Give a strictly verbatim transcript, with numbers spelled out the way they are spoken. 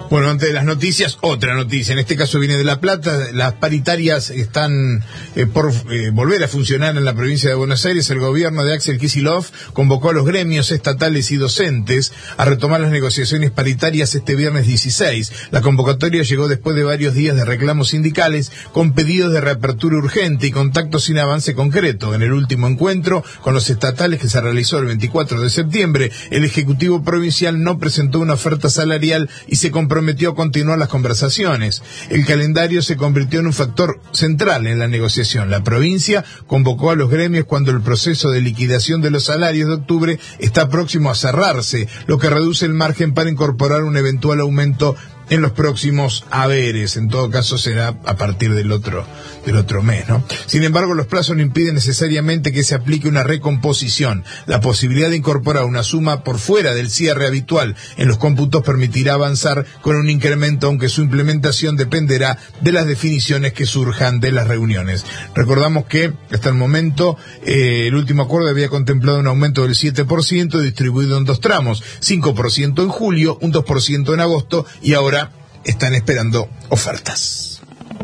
Bueno, antes de las noticias, otra noticia. En este caso viene de La Plata. Las paritarias están eh, por eh, volver a funcionar en la provincia de Buenos Aires. El gobierno de Axel Kicillof convocó a los gremios estatales y docentes a retomar las negociaciones paritarias este viernes dieciséis. La convocatoria llegó después de varios días de reclamos sindicales con pedidos de reapertura urgente y contactos sin avance concreto. En el último encuentro con los estatales que se realizó el veinticuatro de septiembre, el Ejecutivo Provincial no presentó una oferta salarial y se comprometió prometió continuar las conversaciones. El calendario se convirtió en un factor central en la negociación. La provincia convocó a los gremios cuando el proceso de liquidación de los salarios de octubre está próximo a cerrarse, lo que reduce el margen para incorporar un eventual aumento en los próximos haberes. En todo caso será a partir del otro del otro mes, ¿no? Sin embargo, los plazos no impiden necesariamente que se aplique una recomposición. La posibilidad de incorporar una suma por fuera del cierre habitual en los cómputos permitirá avanzar con un incremento, aunque su implementación dependerá de las definiciones que surjan de las reuniones. Recordamos que hasta el momento eh, el último acuerdo había contemplado un aumento del siete por ciento distribuido en dos tramos, cinco por ciento en julio, un dos por ciento en agosto, y ahora están esperando ofertas.